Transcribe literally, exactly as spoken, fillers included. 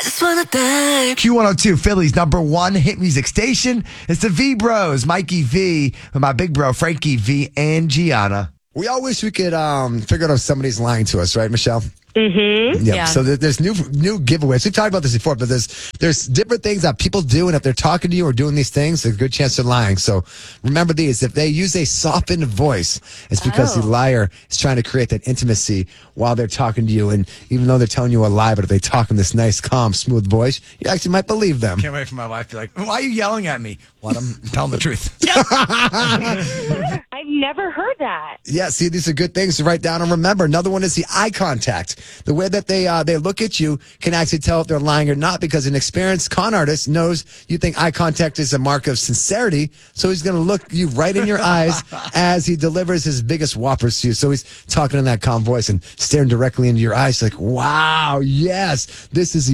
just wanna thank Q one oh two, Philly's number one hit music station. It's the V Bros, Mikey V, with my big bro, Frankie V, and Gianna. We all wish we could um, figure out if somebody's lying to us, right, Michelle? Mm-hmm. Yep. Yeah. So there- there's new new giveaways. We've talked about this before, but there's there's different things that people do, and if they're talking to you or doing these things, there's a good chance they're lying. So remember these. If they use a softened voice, it's because Oh. the liar is trying to create that intimacy while they're talking to you. And even though they're telling you a lie, but if they talk in this nice, calm, smooth voice, you actually might believe them. Can't wait for my wife to be like, why are you yelling at me? Well, I'm telling the truth. I've never heard that. Yeah, see, these are good things to write down and remember. Another one is the eye contact. The way that they uh, they look at you can actually tell if they're lying or not, because an experienced con artist knows you think eye contact is a mark of sincerity, so he's going to look you right in your eyes as he delivers his biggest whoppers to you. So he's talking in that calm voice and staring directly into your eyes like, wow, yes, this is the